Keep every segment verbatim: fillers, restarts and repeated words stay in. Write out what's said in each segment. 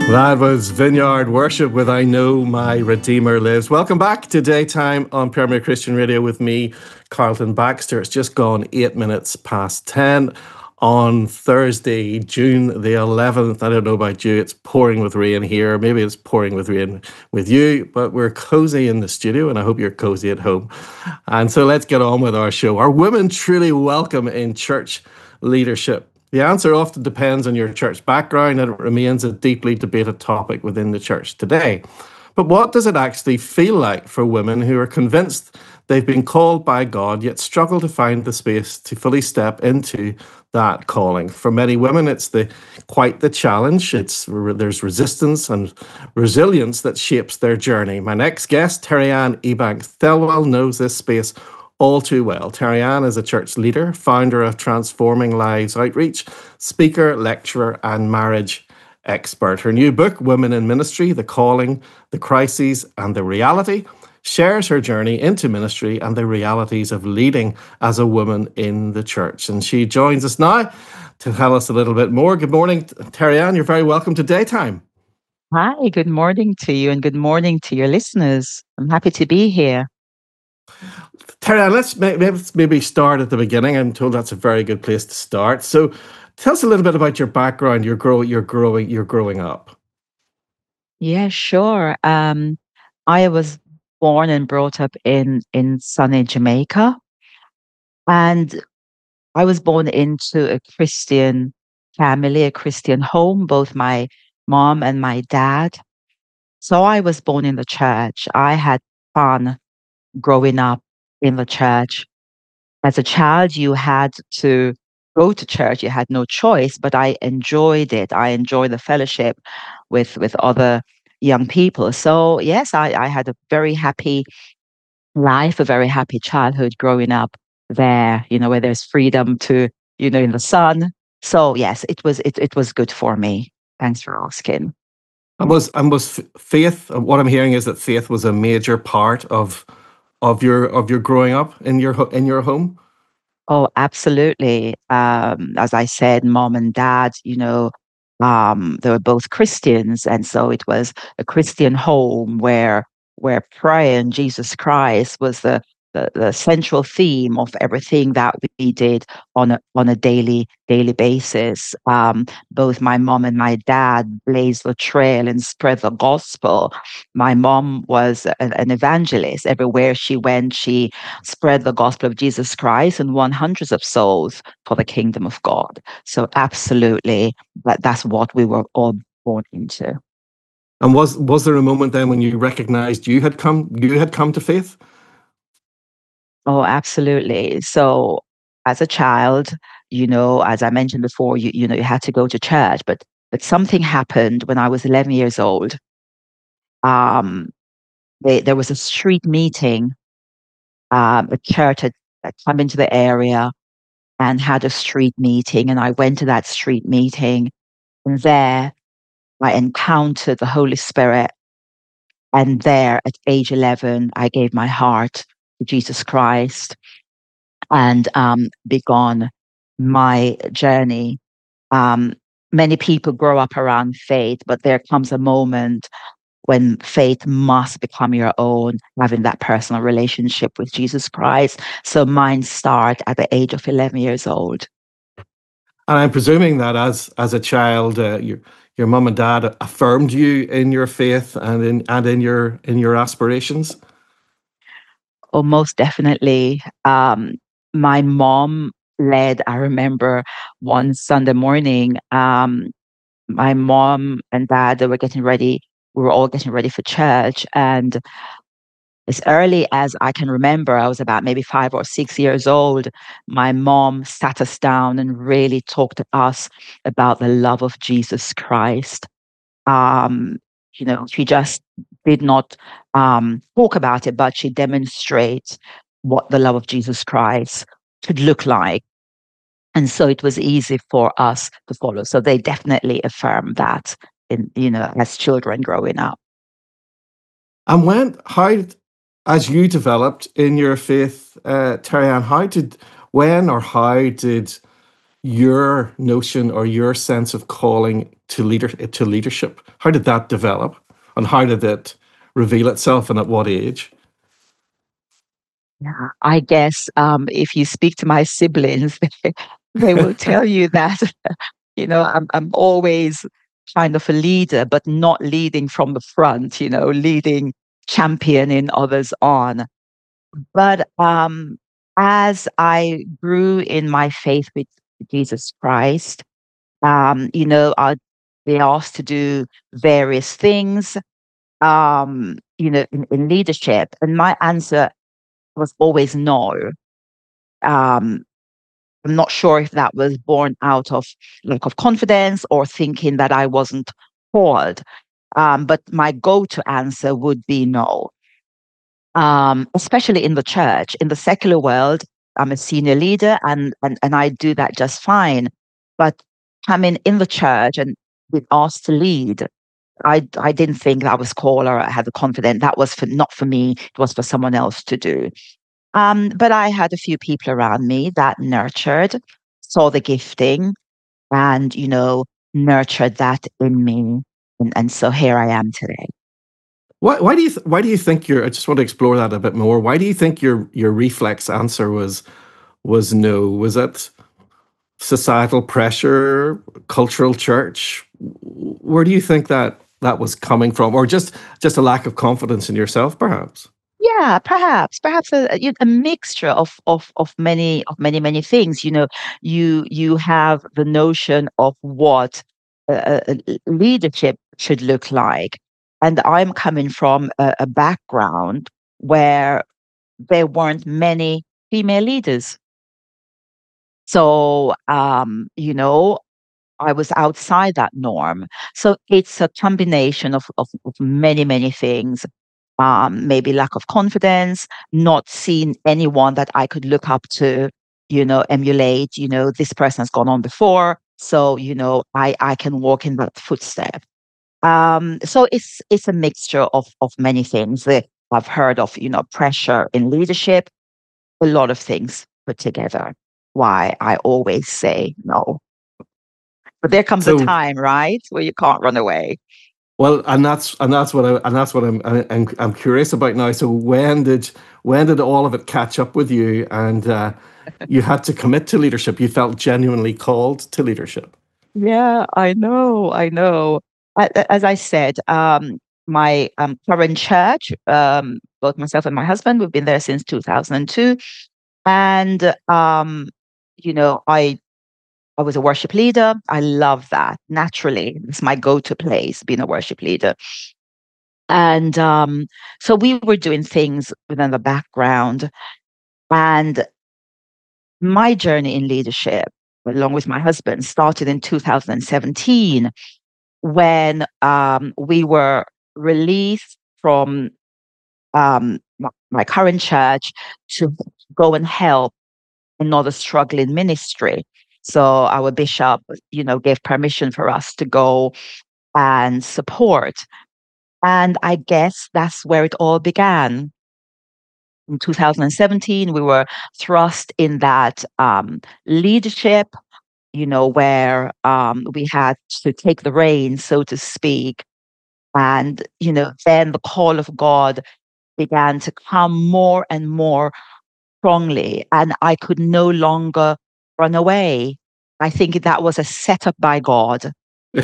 That was Vineyard Worship with I Know My Redeemer Lives. Welcome back to Daytime on Premier Christian Radio with me, Carlton Baxter. It's just gone eight minutes past ten on Thursday, June the eleventh. I don't know about you, it's pouring with rain here. Maybe it's pouring with rain with you, but we're cozy in the studio and I hope you're cozy at home. And so let's get on with our show. Are women truly welcome in church leadership? The answer often depends on your church background, and it remains a deeply debated topic within the church today. But what does it actually feel like for women who are convinced they've been called by God, yet struggle to find the space to fully step into that calling? For many women, it's the quite the challenge. It's there's resistance and resilience that shapes their journey. My next guest, Terry-Ann Ebanks-Thelwell, knows this space all too well. Terry-Ann is a church leader, founder of Transforming Lives Outreach, speaker, lecturer, and marriage expert. Her new book, Women in Ministry, The Calling, The Crises, and the Reality, shares her journey into ministry and the realities of leading as a woman in the church. And she joins us now to tell us a little bit more. Good morning, Terry-Ann. You're very welcome to Daytime. Hi, good morning to you and good morning to your listeners. I'm happy to be here. Terry-Ann, let's maybe start at the beginning. I'm told that's a very good place to start. So tell us a little bit about your background, your grow, your growing, your growing up. Yeah, sure. Um, I was born and brought up in in sunny Jamaica, and I was born into a Christian family, a Christian home, both my mom and my dad. So I was born in the church. I had fun growing up in the church. As a child, you had to go to church. You had no choice, but I enjoyed it. I enjoyed the fellowship with with other young people. So yes, I, I had a very happy life, a very happy childhood growing up there, you know, where there's freedom to, you know, in the sun. So yes, it was it it was good for me. Thanks for asking. And was and was faith? What I'm hearing is that faith was a major part of of your of your growing up in your in your home. Oh, absolutely. Um, as I said, mom and dad, you know, um, they were both Christians, and so it was a Christian home where where prayer and Jesus Christ was the the, the central theme of everything that we did on a on a daily daily basis. Um, both my mom and my dad blazed the trail and spread the gospel. My mom was an, an evangelist. Everywhere she went, she spread the gospel of Jesus Christ and won hundreds of souls for the kingdom of God. So absolutely, that, that's what we were all born into. And was was there a moment then when you recognized you had come you had come to faith? Oh, absolutely. So as a child, you know, as I mentioned before, you you know, you had to go to church, but but something happened when I was eleven years old. Um, they, there was a street meeting. Um, a church had, had come into the area and had a street meeting, and I went to that street meeting, and there I encountered the Holy Spirit. And there at age eleven, I gave my heart to Jesus Christ and um, began my journey. Um, Many people grow up around faith, but there comes a moment when faith must become your own, having that personal relationship with Jesus Christ. So mine start at the age of eleven years old. And I'm presuming that as as a child, uh, your your mum and dad affirmed you in your faith and in and in your in your aspirations. Oh, most definitely. Um, my mom led, I remember one Sunday morning, um, my mom and dad, they were getting ready. We were all getting ready for church. And as early as I can remember, I was about maybe five or six years old. My mom sat us down and really talked to us about the love of Jesus Christ. Um, you know, she just did not um, talk about it, but she demonstrates what the love of Jesus Christ could look like. And so it was easy for us to follow. So they definitely affirm that in, you know, as children growing up. And when how as you developed in your faith, uh, Terry-Ann, how did when or how did your notion or your sense of calling to leader to leadership? How did that develop, and how did it reveal itself, and at what age? Yeah, I guess um, if you speak to my siblings, they, they will tell you that, you know, I'm I'm always kind of a leader, but not leading from the front, you know, leading, championing others on. But um, as I grew in my faith with Jesus Christ, um, you know, I'd be asked to do various things, um, you know, in, in leadership, and my answer was always no. Um, I'm not sure if that was born out of lack of confidence or thinking that I wasn't called. Um, but my go-to answer would be no. Um, especially in the church, in the secular world, I'm a senior leader, and and and I do that just fine. But coming in the church and being asked to lead, I I didn't think that was called or I had the confidence. That was for not for me. It was for someone else to do. Um, but I had a few people around me that nurtured, saw the gifting, and you know, nurtured that in me, and, and so here I am today. Why, why do you th- why do you think your I just want to explore that a bit more. Why do you think your your reflex answer was was no? Was it societal pressure, cultural church? Where do you think that that was coming from, or just just a lack of confidence in yourself, perhaps? Yeah, perhaps, perhaps a, a a mixture of of of many of many many things. You know, you you have the notion of what uh, uh, leadership should look like, and I'm coming from a, a background where there weren't many female leaders. So, um, you know, I was outside that norm. So it's a combination of, of, of many, many things. Um, maybe lack of confidence, not seeing anyone that I could look up to, you know, emulate, you know, this person has gone on before. So, you know, I, I can walk in that footstep. Um, so it's it's a mixture of of many things. Uh, I've heard of, you know, pressure in leadership, a lot of things put together. Why I always say no. But there comes a So, time, right, where you can't run away. well, and that's and that's what I and that's what I'm I'm, I'm curious about now. So when did when did all of it catch up with you, and uh, you had to commit to leadership? You felt genuinely called to leadership. Yeah, I know, I know. A- a- As I said, um, my um, current church, um, both myself and my husband, we've been there since two thousand two, and um, you know, I I was a worship leader. I love that. Naturally, it's my go-to place, being a worship leader. And um, so we were doing things within the background. And my journey in leadership, along with my husband, started in two thousand seventeen when um, we were released from um, my, my current church to go and help another struggling ministry. So our bishop, you know, gave permission for us to go and support. And I guess that's where it all began. In two thousand seventeen, we were thrust in that um, leadership, you know, where um, we had to take the reins, so to speak. And, you know, then the call of God began to come more and more strongly, and I could no longer run away. I think that was a setup by God.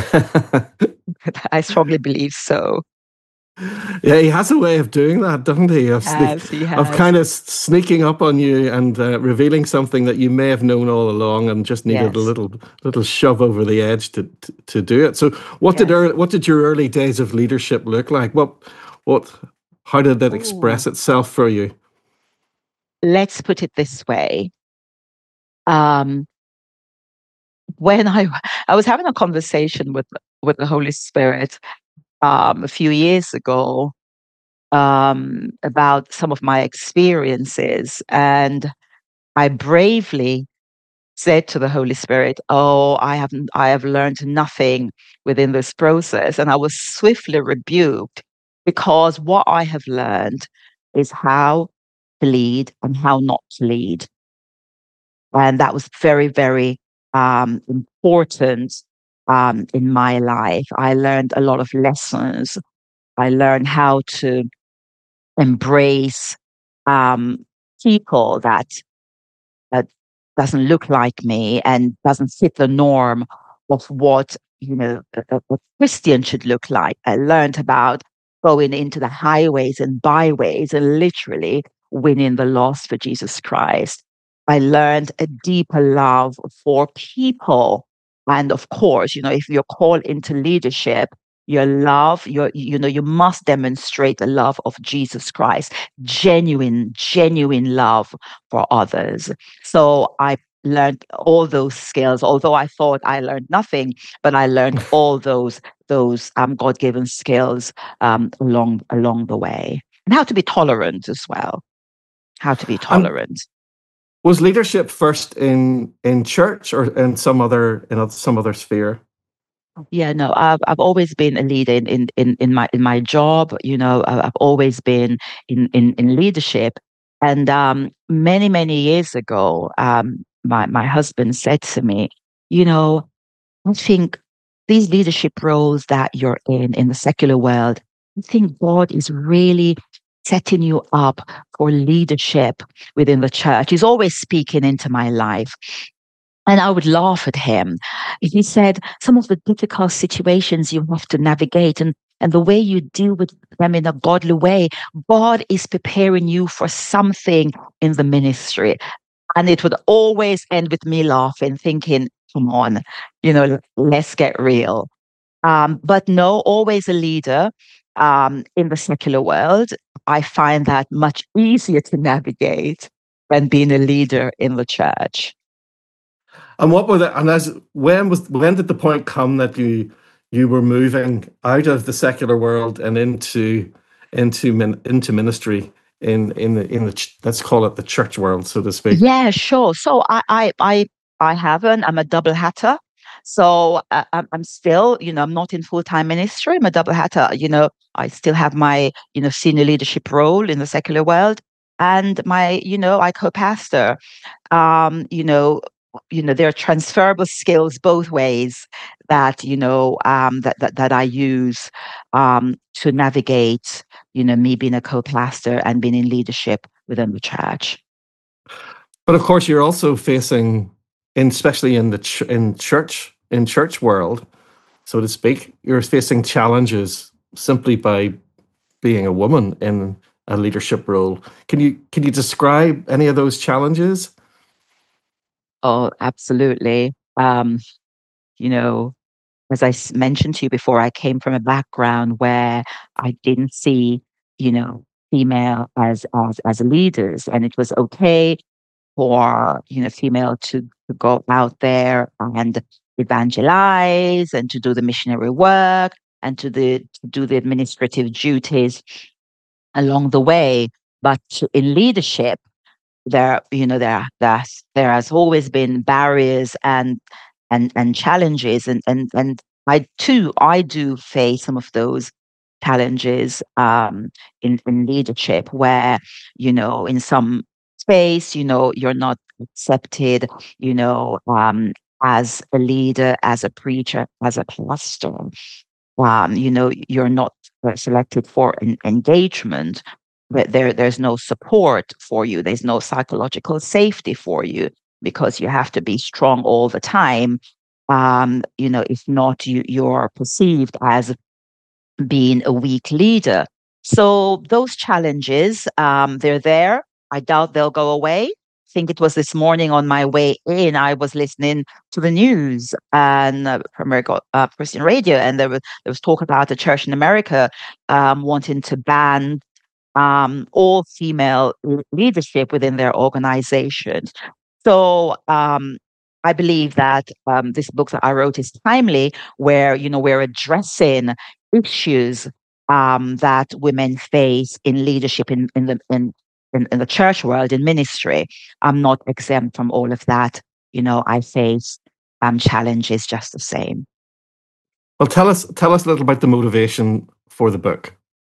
I strongly believe so. Yeah, he has a way of doing that, doesn't he? He Of sneak, has, he of has. kind of sneaking up on you and uh, revealing something that you may have known all along and just needed a Yes, little little shove over the edge to to, to do it. So, what did yes. early, what did your early days of leadership look like? What what how did that Oh, express itself for you? let's put it this way. Um, when I I was having a conversation with with the Holy Spirit um, a few years ago um, about some of my experiences, and I bravely said to the Holy Spirit, "Oh, I haven't, I have learned nothing within this process," and I was swiftly rebuked because what I have learned is how to lead and how not to lead, and that was very, very um, important um, in my life. I learned a lot of lessons. I learned how to embrace um, people that that doesn't look like me and doesn't fit the norm of what you know a, a a Christian should look like. I learned about going into the highways and byways and literally winning the lost for Jesus Christ. I learned a deeper love for people. And of course, you know, if you're called into leadership, your love, your, you know, you must demonstrate the love of Jesus Christ, genuine, genuine love for others. So I learned all those skills, although I thought I learned nothing, but I learned all those those um, God-given skills um, along along the way. And how to be tolerant as well. How to be And tolerant. was leadership first in in church or in some other in oth- some other sphere? Yeah, no, I've I've always been a leader in in in, in my in my job. You know, I- I've always been in in in leadership. And um, many many years ago, um, my my husband said to me, you know, I think these leadership roles that you're in in the secular world, I think God is really setting you up for leadership within the church. He's always speaking into my life. And I would laugh at him. He said, some of the difficult situations you have to navigate and, and the way you deal with them in a godly way, God is preparing you for something in the ministry. And it would always end with me laughing, thinking, come on, you know, let's get real. Um, but no, always a leader um, in the secular world. I find that much easier to navigate than being a leader in the church. And what were the and as when was when did the point come that you you were moving out of the secular world and into into min, into ministry in in the in the ch- let's call it the church world, so to speak? Yeah, sure. So I, I, I, I haven't. I'm a double hatter. So uh, I'm, I'm still, you know, I'm not in full time ministry. I'm a double hatter. You know, I still have my, you know, senior leadership role in the secular world, and my, you know, I co-pastor. Um, you know, you know, there are transferable skills both ways that you know um, that that that I use um, to navigate. You know, me being a co-pastor and being in leadership within the church. But of course, you're also facing, in, especially in the ch- in church in church world, so to speak, you're facing challenges simply by being a woman in a leadership role. Can you can you describe any of those challenges? Oh, absolutely. Um, you know, as I s- mentioned to you before, I came from a background where I didn't see, you know, female as as as leaders, and it was okay for you know female to, to go out there and evangelize and to do the missionary work and to the to do the administrative duties along the way. But to- in leadership, there you know there there's, there has always been barriers and and and challenges and and and I too I do face some of those challenges um in in leadership where you know in some space you know you're not accepted you know um as a leader, as a preacher, as a pastor. Um you know you're not uh, selected for an engagement, but there there's no support for you, there's no psychological safety for you because you have to be strong all the time. Um you know if not, you you're perceived as being a weak leader. So those challenges, um they're there. I doubt they'll go away. I think it was this morning on my way in, I was listening to the news and uh, from America, uh, Christian radio, and there was there was talk about the church in America um, wanting to ban um, all female l- leadership within their organizations. So um, I believe that um, this book that I wrote is timely, where you know we're addressing issues um, that women face in leadership in in the in, in in the church world, in ministry. I'm not exempt from all of that. You know, I face um, challenges just the same. Well, tell us tell us a little about the motivation for the book.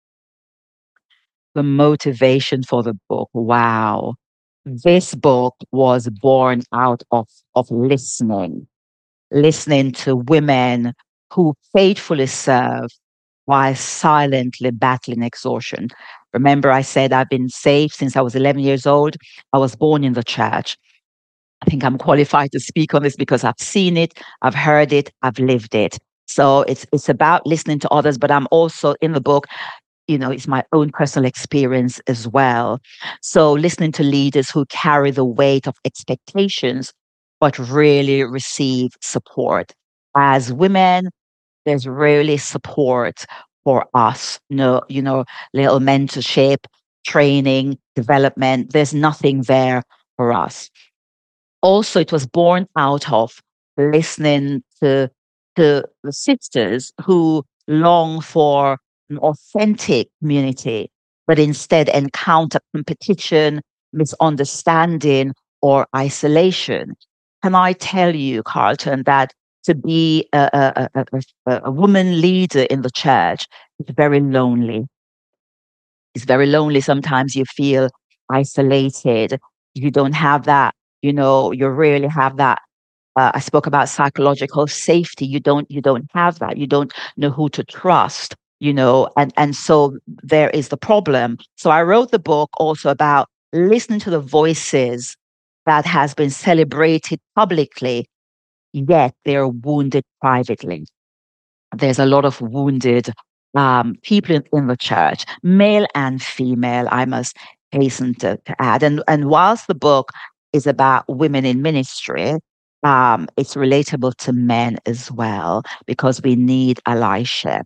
The motivation for the book. Wow. This book was born out of, of listening. listening to women who faithfully serve while silently battling exhaustion. Remember, I said I've been saved since I was eleven years old. I was born in the church. I think I'm qualified to speak on this because I've seen it, I've heard it, I've lived it. So it's it's about listening to others, but I'm also in the book, you know, it's my own personal experience as well. So listening to leaders who carry the weight of expectations, but really receive support. As women, there's really support for us. No, you know, little mentorship, training, development. There's nothing there for us. Also, it was born out of listening to to the sisters who long for an authentic community, but instead encounter competition, misunderstanding, or isolation. Can I tell you, Carlton, that to be a, a, a, a, a woman leader in the church is very lonely. It's very lonely. Sometimes you feel isolated. You don't have that, you know, you really have that. Uh, I spoke about psychological safety. You don't, you don't have that. You don't know who to trust, you know, and, and so there is the problem. So I wrote the book also about listening to the voices that has been celebrated publicly, yet they're wounded privately. There's a lot of wounded um, people in, in the church, male and female, I must hasten to, to add. And, and whilst the book is about women in ministry, um, it's relatable to men as well, because we need allyship.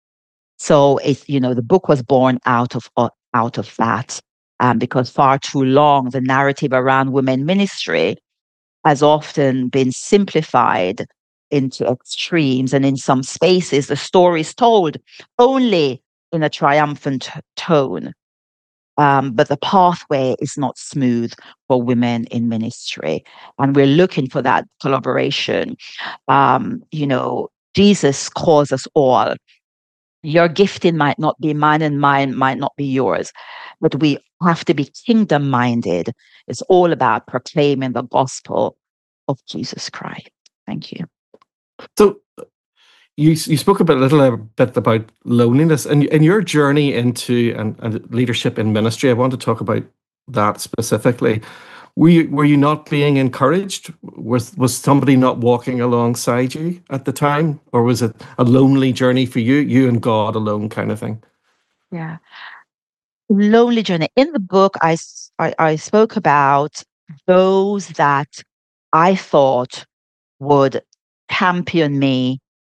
So it's, you know, the book was born out of uh, out of that, um, because far too long the narrative around women ministry has often been simplified into extremes, and in some spaces the story is told only in a triumphant tone. Um, but the pathway is not smooth for women in ministry, and we're looking for that collaboration. Um, you know, Jesus calls us all. Your gifting might not be mine, and mine might not be yours, but we have to be kingdom minded. It's all about proclaiming the gospel of Jesus Christ. Thank you. So you you spoke a bit, a little bit about loneliness and, and your journey into and, and leadership in ministry. I want to talk about that specifically. Were you were you not being encouraged? Was was somebody not walking alongside you at the time, or was it a lonely journey for you, you and God alone, kind of thing? Yeah, lonely journey. In the book, I I, I spoke about those that I thought would champion me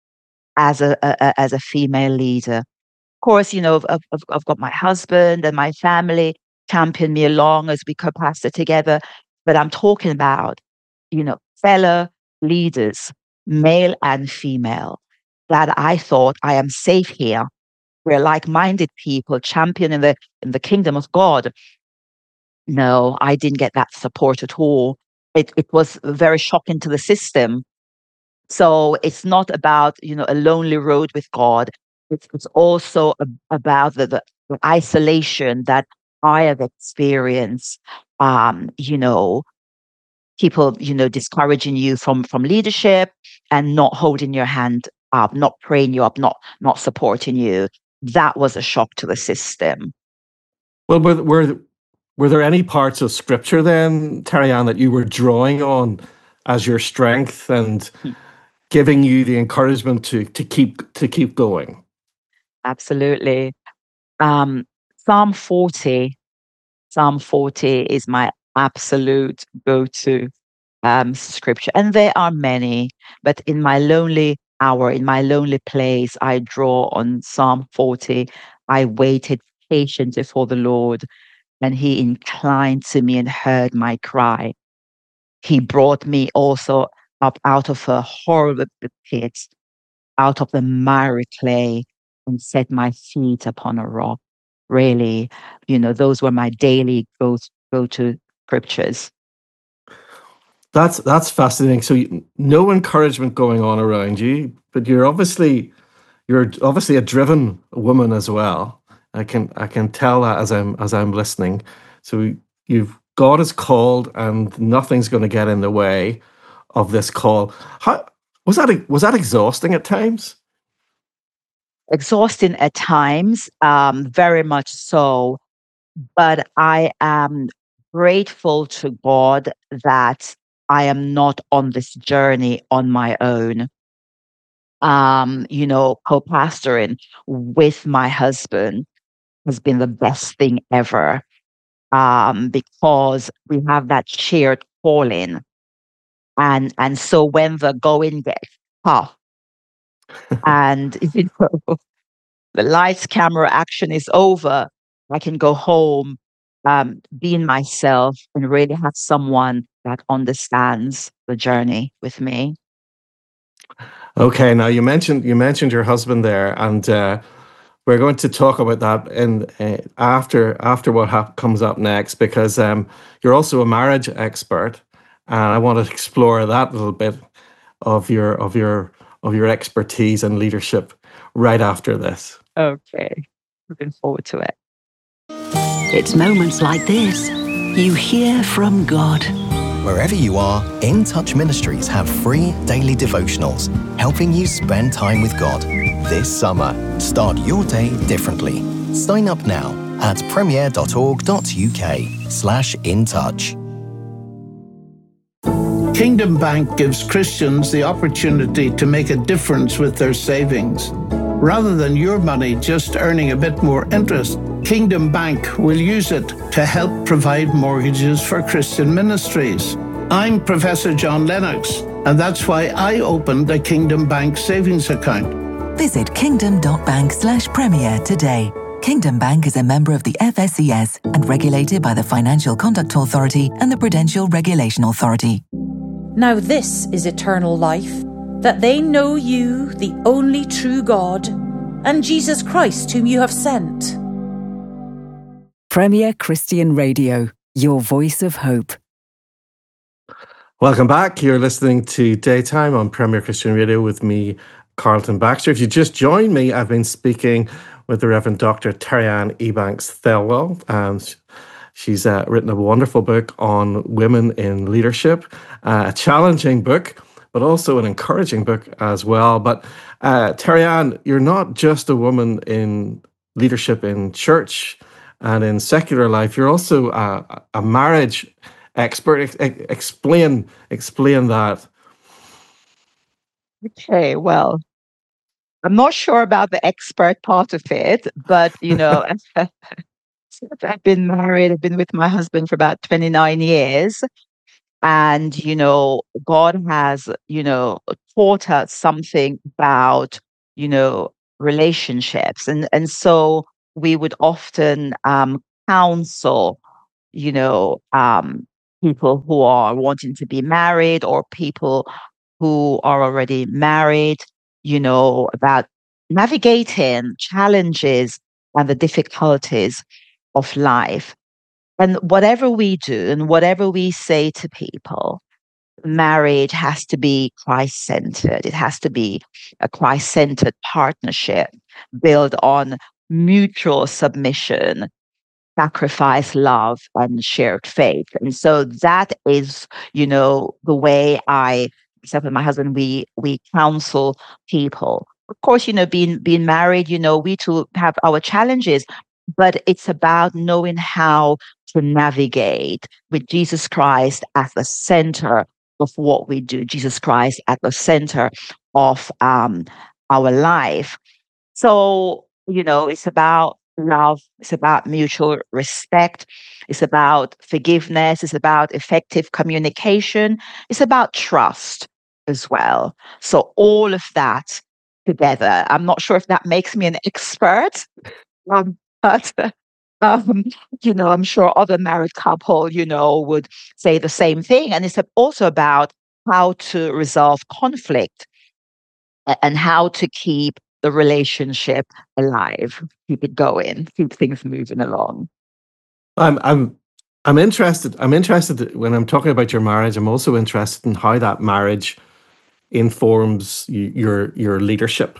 as a, a as a female leader. Of course, you know, I've, I've, I've got my husband and my family champion me along as we co-pastor together. But I'm talking about, you know, fellow leaders, male and female, that I thought I am safe here. We're like-minded people championing the in the kingdom of God. No, I didn't get that support at all. It it was very shocking to the system. So it's not about, you know, a lonely road with God. It's, it's also a, about the, the, the isolation that I have experienced. Um, you know, people, you know, discouraging you from from leadership and not holding your hand up, not praying you up, not not supporting you. That was a shock to the system. Well, were were were there any parts of scripture then, Tarianne, that you were drawing on as your strength and giving you the encouragement to to keep to keep going? Absolutely. Um, Psalm forty. Psalm forty is my absolute go-to um, scripture. And there are many, but in my lonely hour, in my lonely place, I draw on Psalm forty. I waited patiently for the Lord, and he inclined to me and heard my cry. He brought me also up out of a horrible pit, out of the miry clay, and set my feet upon a rock. Really, you know, those were my daily go go to scriptures. That's that's fascinating. So you, no encouragement going on around you, but you're obviously you're obviously a driven woman as well. I can I can tell that as I'm as I'm listening. So you've God is called, and nothing's going to get in the way of this call. How Was that was that exhausting at times? Exhausting at times, um, very much so. But I am grateful to God that I am not on this journey on my own. Um, you know, co-pastoring with my husband has been the best thing ever, um, because we have that shared calling. And and so when the going gets tough and you know, the lights, camera, action is over, I can go home, um, being myself and really have someone that understands the journey with me. Okay, now you mentioned you mentioned your husband there, and uh, we're going to talk about that in uh, after after what hap- comes up next, because um, you're also a marriage expert, and I want to explore that little bit of your of your of your expertise and leadership right after this. Okay. Looking forward to it. It's moments like this you hear from God. Wherever you are, In Touch Ministries have free daily devotionals helping you spend time with God. This summer, start your day differently. Sign up now at premier.org.uk slash in touch. Kingdom Bank gives Christians the opportunity to make a difference with their savings. Rather than your money just earning a bit more interest, Kingdom Bank will use it to help provide mortgages for Christian ministries. I'm Professor John Lennox, and that's why I opened a Kingdom Bank savings account. Visit kingdom.bank slash premier today. Kingdom Bank is a member of the F S C S and regulated by the Financial Conduct Authority and the Prudential Regulation Authority. Now this is eternal life, that they know you, the only true God, and Jesus Christ whom you have sent. Premier Christian Radio, your voice of hope. Welcome back. You're listening to Daytime on Premier Christian Radio with me, Carlton Baxter. If you just joined me, I've been speaking with the Reverend Doctor Terry-Ann Ebanks-Thelwell. Um, she's uh, written a wonderful book on women in leadership, uh, a challenging book, but also an encouraging book as well. But uh, Terry-Ann, you're not just a woman in leadership in church and in secular life. You're also a, a marriage expert. Ex- explain, explain that. Okay, well, I'm not sure about the expert part of it, but you know, I've been married, I've been with my husband for about twenty-nine years. And, you know, God has, you know, taught us something about, you know, relationships. And, and so we would often um, counsel, you know, um, people who are wanting to be married or people who are already married, you know, about navigating challenges and the difficulties of life. And whatever we do and whatever we say to people, marriage has to be Christ-centered. It has to be a Christ-centered partnership built on mutual submission, sacrifice, love, and shared faith. And so that is, you know, the way I, myself and my husband, we we counsel people. Of course, you know, being being married, you know, we too have our challenges, but it's about knowing how to navigate with Jesus Christ at the center of what we do, Jesus Christ at the center of um, our life. So, you know, it's about love, it's about mutual respect, it's about forgiveness, it's about effective communication, it's about trust as well. So, all of that together. I'm not sure if that makes me an expert, um, but. Um, you know, I'm sure other married couple, you know, would say the same thing. And it's also about how to resolve conflict and how to keep the relationship alive, keep it going, keep things moving along. I'm I'm I'm interested. I'm interested when I'm talking about your marriage. I'm also interested in how that marriage informs y- your your leadership.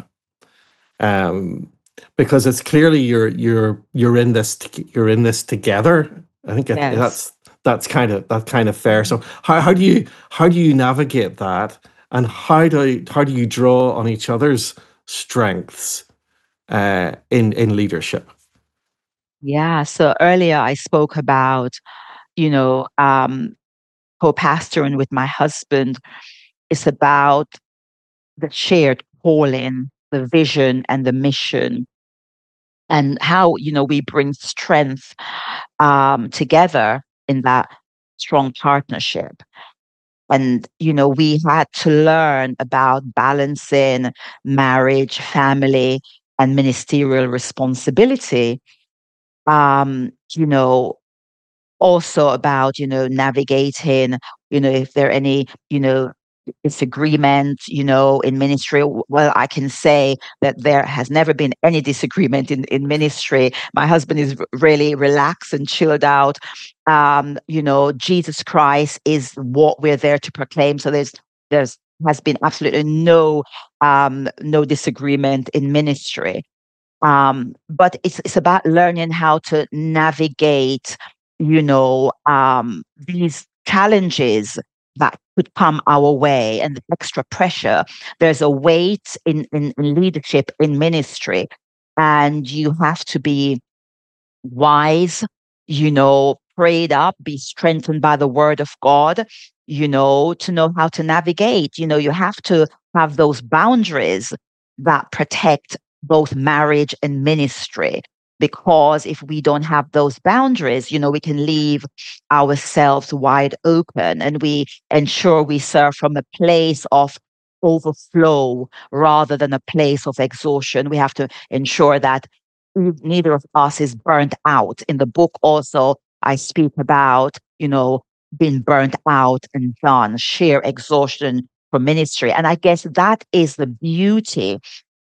Um, because it's clearly you're you're you're in this t- you're in this together. I think it, Yes. that's that's kind of that's kind of fair. So how how do you how do you navigate that? and how do how do you draw on each other's strengths uh, in in leadership? Yeah. So earlier I spoke about, you know, um, co-pastoring with my husband. It's about the shared calling, the vision, and the mission, and how, you know, we bring strength um, together in that strong partnership. And, you know, we had to learn about balancing marriage, family, and ministerial responsibility. Um, you know, also about, you know, navigating, you know, if there are any, you know, disagreement, you know, in ministry. W- Well, I can say that there has never been any disagreement in, in ministry. My husband is r- really relaxed and chilled out. Um, you know, Jesus Christ is what we're there to proclaim. So there's there's has been absolutely no um no disagreement in ministry. Um, but it's it's about learning how to navigate, you know, um, these challenges that could come our way and the extra pressure. There's a weight in, in, in leadership in ministry, and you have to be wise, you know, prayed up, be strengthened by the word of God, you know, to know how to navigate. You know, you have to have those boundaries that protect both marriage and ministry. Because if we don't have those boundaries, you know, we can leave ourselves wide open, and we ensure we serve from a place of overflow rather than a place of exhaustion. We have to ensure that neither of us is burnt out. In the book also, I speak about, you know, being burnt out and done, sheer exhaustion for ministry. And I guess that is the beauty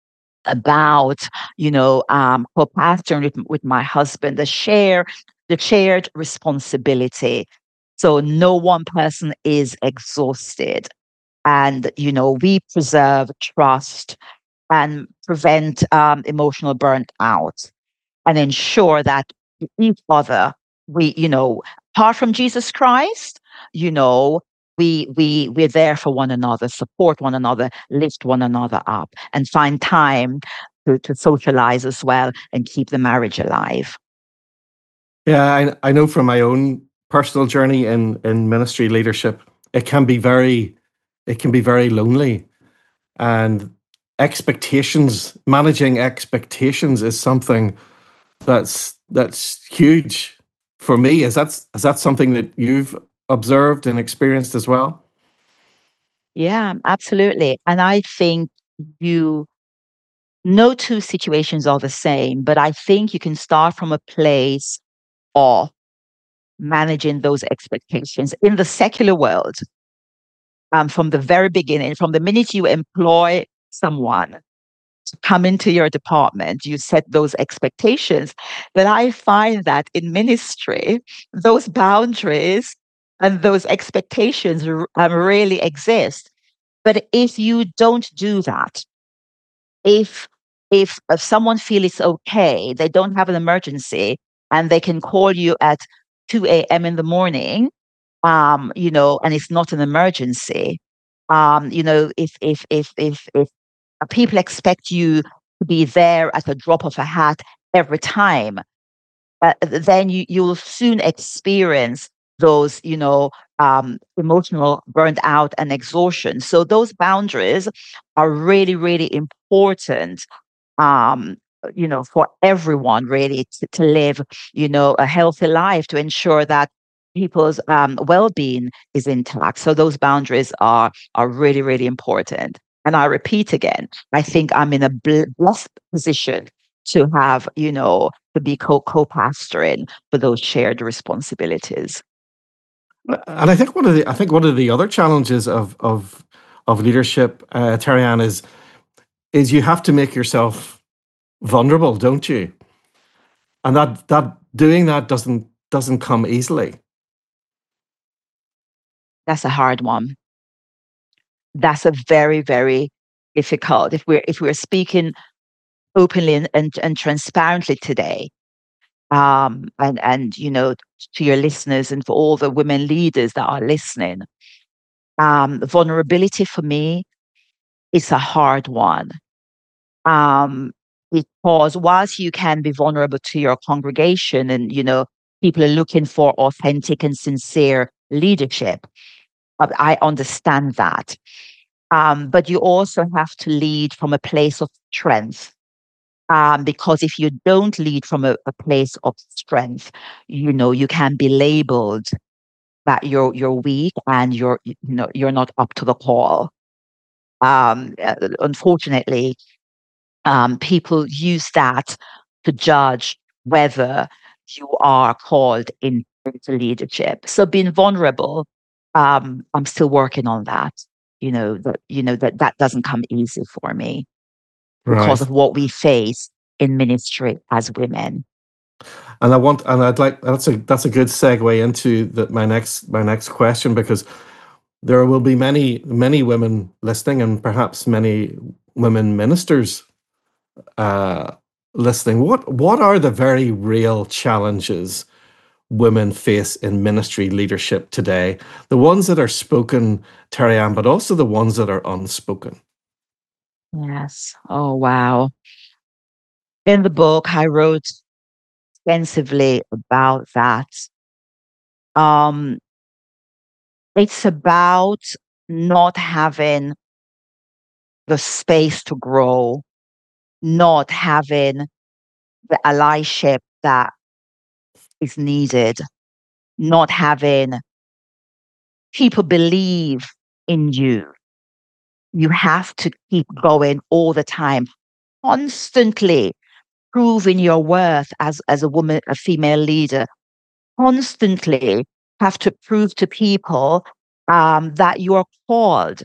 about, you know, um, co-pastoring with, with my husband, the share, the shared responsibility. So no one person is exhausted. And, you know, we preserve trust and prevent um, emotional burnt out, and ensure that each other, we, you know, apart from Jesus Christ, you know, we we we're there for one another, support one another, lift one another up, and find time to, to socialize as well and keep the marriage alive. Yeah, I, I know from my own personal journey in, in ministry leadership, it can be very, it can be very lonely. And expectations, managing expectations is something that's that's huge for me. Is that is that something that you've observed and experienced as well? Yeah, absolutely. And I think you, no two situations are the same, but I think you can start from a place of managing those expectations in the secular world. Um, from the very beginning, from the minute you employ someone to come into your department, you set those expectations. But I find that in ministry, those boundaries and those expectations r- um, really exist. But if you don't do that, if if, if someone feels it's okay, they don't have an emergency, and they can call you at two a m in the morning, um, you know, and it's not an emergency. Um, you know, if if if if if people expect you to be there at a drop of a hat every time, uh, then you you will soon experience those, you know, um, emotional burnt out and exhaustion. So those boundaries are really, really important, um, you know, for everyone really to, to live, you know, a healthy life, to ensure that people's um, well-being is intact. So those boundaries are are really, really important. And I repeat again, I think I'm in a bl- blessed position to have, you know, to be co co-pastoring for those shared responsibilities. And I think one of the I think one of the other challenges of of of leadership, uh, Terry Ann, is is you have to make yourself vulnerable, don't you? And that that doing that doesn't doesn't come easily. That's a hard one. That's a very, very difficult. If we're if we're speaking openly and, and, and transparently today, um, and and you know, to your listeners and for all the women leaders that are listening, Um, vulnerability for me is a hard one. Um, because whilst you can be vulnerable to your congregation and, you know, people are looking for authentic and sincere leadership, I understand that. Um, but you also have to lead from a place of strength. Um, because if you don't lead from a, a place of strength, you know, you can be labeled that you're you're weak and you're you know you're not up to the call. Um, uh, unfortunately, um, people use that to judge whether you are called in- into leadership. So being vulnerable, um, I'm still working on that. You know that you know that that doesn't come easy for me because Right. of what we face in ministry as women. And I want, and I'd like that's a that's a good segue into the, my next my next question, because there will be many many women listening, and perhaps many women ministers uh, listening. What what are the very real challenges women face in ministry leadership today? The ones that are spoken, Terry-Ann, but also the ones that are unspoken. Yes. Oh, wow. In the book, I wrote extensively about that. Um, it's about not having the space to grow, not having the allyship that is needed, not having people believe in you. You have to keep going all the time, constantly proving your worth as, as a woman, a female leader, constantly have to prove to people um, that you're called.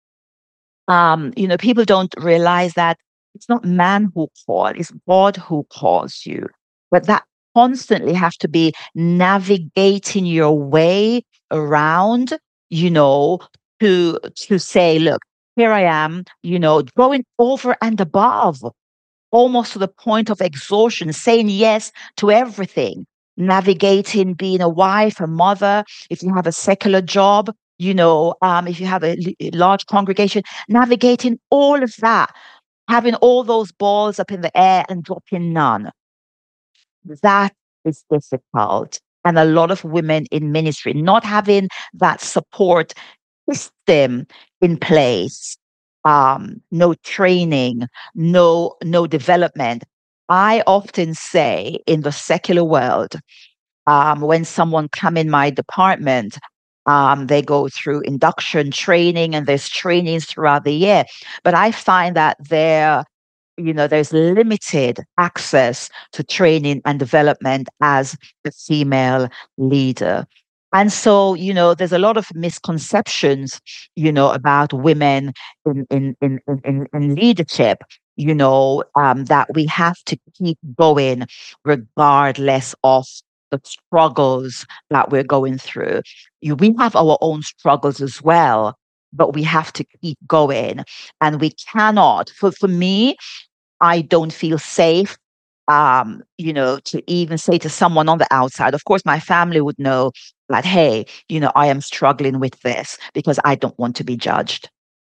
Um, you know, people don't realize that it's not man who calls, it's God who calls you. But that constantly have to be navigating your way around, you know, to to say, look, here I am, you know, going over and above, almost to the point of exhaustion, saying yes to everything, navigating being a wife, a mother, if you have a secular job, you know, um, if you have a l- large congregation, navigating all of that, having all those balls up in the air and dropping none. That is difficult. And a lot of women in ministry not having that support system in place, um, no training, no no development. I often say in the secular world, um, when someone come in my department, um, they go through induction training and there's trainings throughout the year. But I find that there, you know, there's limited access to training and development as a female leader. And so, you know, there's a lot of misconceptions, you know, about women in in in in, in leadership, you know, um, that we have to keep going regardless of the struggles that we're going through. You, we have our own struggles as well, but we have to keep going. And we cannot, for, for me, I don't feel safe, um, you know, to even say to someone on the outside. Of course, my family would know that, hey, you know, I am struggling with this because I don't want to be judged.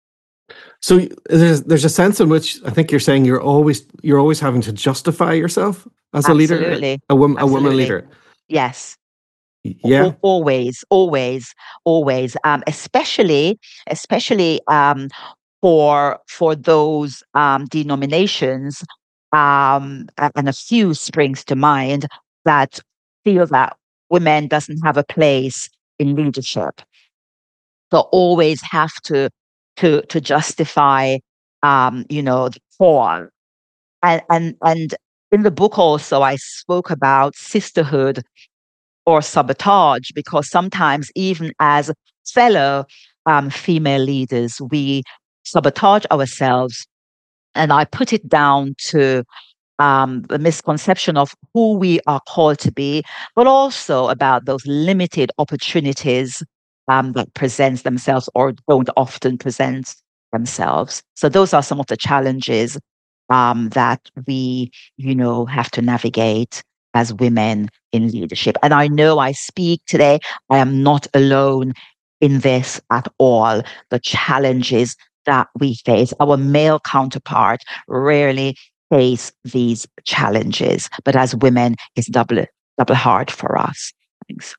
So there's there's a sense in which I think you're saying you're always you're always having to justify yourself as a leader, Absolutely. a woman, a woman Absolutely. leader. Yes. Yeah. Al- Always, always, always. Um, especially, especially um, for for those um, denominations, um, a- and a few springs to mind that feel that women doesn't have a place in leadership. So always have to to to justify, um, you know, the call. And and and in the book also, I spoke about sisterhood or sabotage, because sometimes even as fellow um, female leaders, we sabotage ourselves. And I put it down to um, the misconception of who we are called to be, but also about those limited opportunities um, that presents themselves or don't often present themselves. So those are some of the challenges um, that we, you know, have to navigate as women in leadership. And I know I speak today, I am not alone in this at all. The challenges that we face, our male counterpart rarely face these challenges, but as women, it's double double hard for us. Thanks.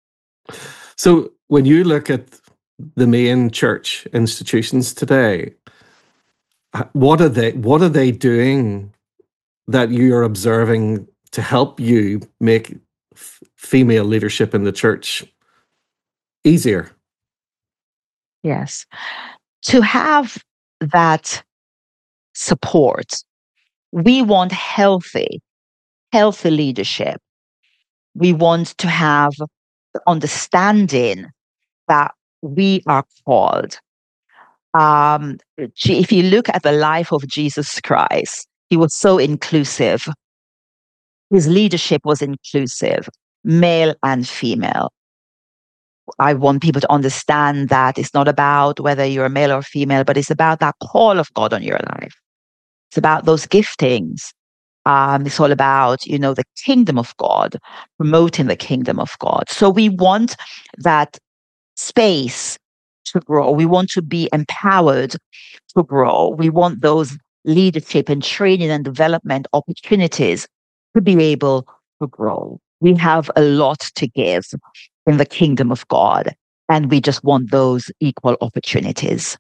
So when you look at the main church institutions today, what are they what are they doing that you're observing to help you make f- female leadership in the church easier? Yes. To have that support, we want healthy, healthy leadership. We want to have the understanding that we are called. Um, if you look at the life of Jesus Christ, he was so inclusive. His leadership was inclusive, male and female. I want people to understand that it's not about whether you're male or female, but it's about that call of God on your life. It's about those giftings. Um, it's all about, you know, the kingdom of God, promoting the kingdom of God. So we want that space to grow. We want to be empowered to grow. We want those leadership and training and development opportunities to be able to grow. We have a lot to give in the kingdom of God, and we just want those equal opportunities.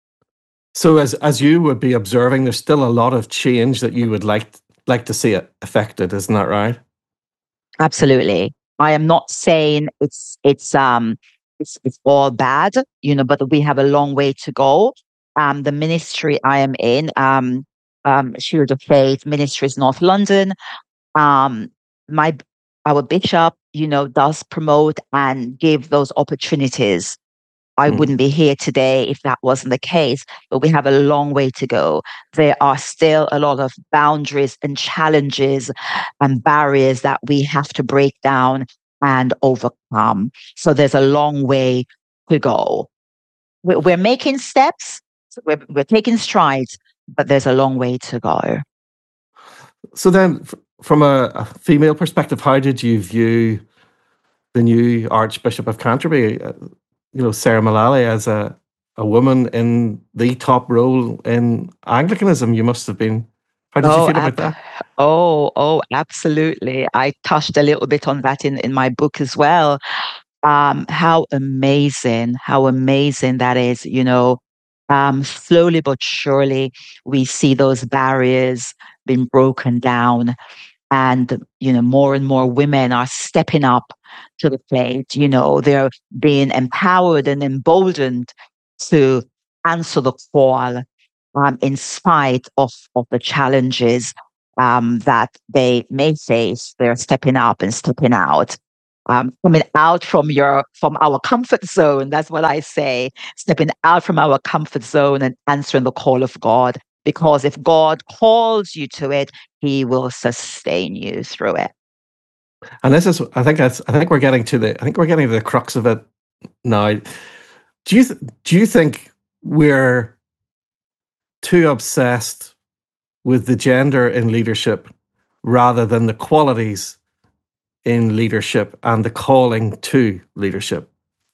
So as as you would be observing, there's still a lot of change that you would like like to see it affected, isn't that right? Absolutely. I am not saying it's it's um it's it's all bad, you know, but we have a long way to go. Um, the ministry I am in, um, um, Shield of Faith Ministries North London, um, my our bishop, you know, does promote and give those opportunities. I Mm. wouldn't be here today if that wasn't the case, but we have a long way to go. There are still a lot of boundaries and challenges and barriers that we have to break down and overcome. So there's a long way to go. We're, we're making steps, we're, we're taking strides, but there's a long way to go. So then, f- from a, a female perspective, how did you view the new Archbishop of Canterbury, uh, you know, Sarah Mullally, as a, a woman in the top role in Anglicanism? You must have been. How did you Oh, feel about ab- that? oh, oh, absolutely. I touched a little bit on that in, in my book as well. Um, how amazing, how amazing that is, you know. Um, slowly but surely, we see those barriers being broken down, and you know, more and more women are stepping up to the plate. You know, they're being empowered and emboldened to answer the call, um, in spite of of the challenges um, that they may face. They're stepping up and stepping out. Um, coming out from your from our comfort zone. That's what I say. Stepping out from our comfort zone and answering the call of God. Because if God calls you to it, He will sustain you through it. And this is, I think that's, I think we're getting to the, I think we're getting to the crux of it now. Do you th- do you think we're too obsessed with the gender in leadership rather than the qualities in leadership and the calling to leadership?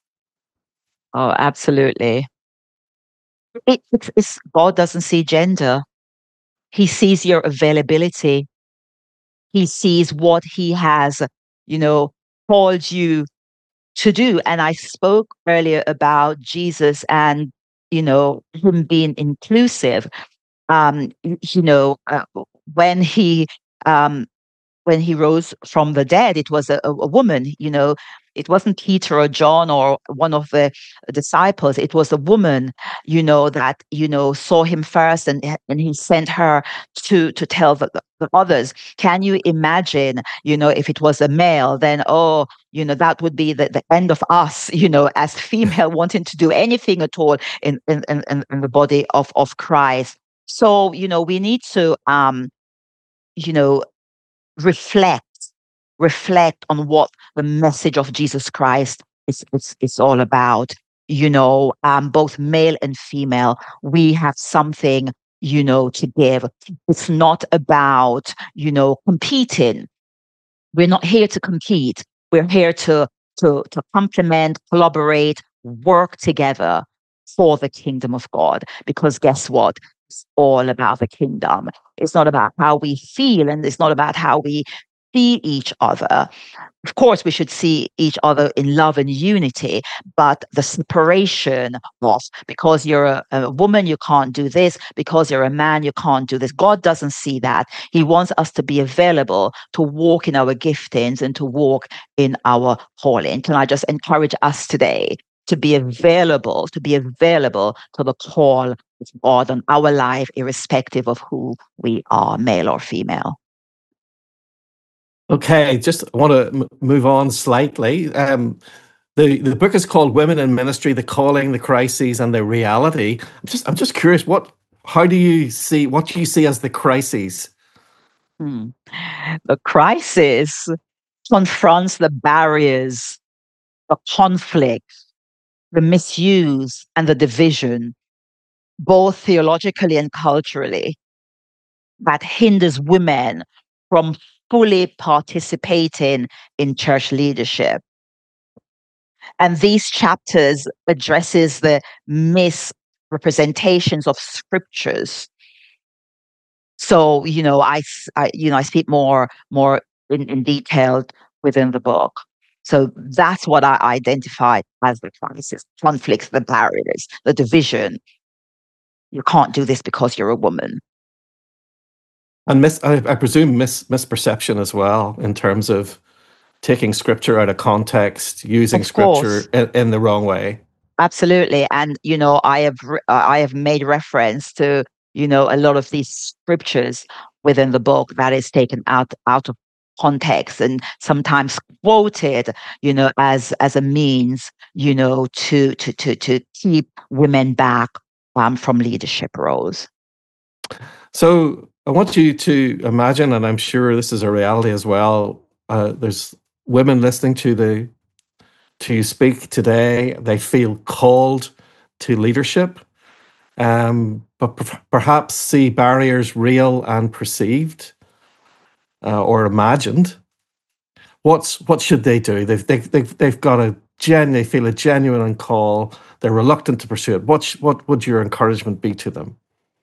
Oh, absolutely. It, it's, it's, God doesn't see gender. He sees your availability. He sees what He has, you know, called you to do. And I spoke earlier about Jesus and, you know, Him being inclusive. Um, you know, uh, when he um, when he rose from the dead, it was a, a woman, you know, it wasn't Peter or John or one of the disciples. It was a woman, you know, that, you know, saw him first, and, and he sent her to, to tell the, the others. Can you imagine, you know, if it was a male, then, oh, you know, that would be the, the end of us, you know, as female wanting to do anything at all in, in, in, in the body of, of Christ. So, you know, we need to, um, you know, reflect, reflect on what the message of Jesus Christ is, is, is all about. You know, um, both male and female, we have something, you know, to give. It's not about, you know, competing. We're not here to compete. We're here to, to, to complement, collaborate, work together for the kingdom of God. Because guess what? It's all about the kingdom. It's not about how we feel, and it's not about how we see each other. Of course, we should see each other in love and unity, but the separation of, because you're a, a woman, you can't do this, because you're a man, you can't do this. God doesn't see that. He wants us to be available to walk in our giftings and to walk in our calling. Can I just encourage us today to be available, to be available to the call of God on our life, irrespective of who we are, male or female? Okay, just want to m- move on slightly. Um, the the book is called Women in Ministry: The Calling, the Crises, and the Reality. I'm just I'm just curious, what how do you see what do you see as the crises? Hmm. The crisis confronts the barriers, the conflict, the misuse, and the division, both theologically and culturally, that hinders women from fully participating in church leadership. And these chapters addresses the misrepresentations of scriptures. So, you know, I, I you know, I speak more, more in, in detail within the book. So that's what I identified as the crisis, conflicts, the barriers, the division. You can't do this because you're a woman. And mis, I, I presume mis, misperception as well, in terms of taking scripture out of context, using Of scripture course. in, in the wrong way. Absolutely. And, you know, I have re- uh, I have made reference to, you know, a lot of these scriptures within the book that is taken out out of context and sometimes quoted, you know, as as a means, you know, to to to to keep women back um, from leadership roles. So I want you to imagine, and I'm sure this is a reality as well. Uh, there's women listening to the to you speak today. They feel called to leadership, um, but per- perhaps see barriers real and perceived uh, or imagined. What's what should they do? They've they've they've, they've got a gen. They feel a genuine call. They're reluctant to pursue it. What sh- what would your encouragement be to them?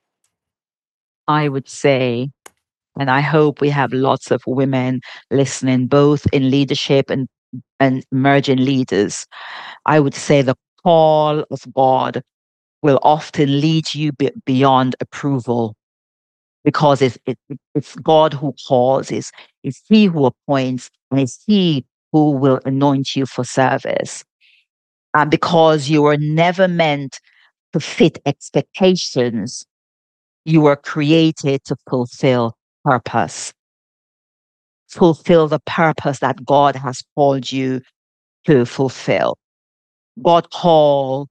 I would say, and I hope we have lots of women listening, both in leadership and, and emerging leaders. I would say the call of God will often lead you be- beyond approval, because it's, it, it's God who calls, it's, it's He who appoints, and it's He who will anoint you for service. And because you were never meant to fit expectations, you were created to fulfill purpose. Fulfill the purpose that God has called you to fulfill. God called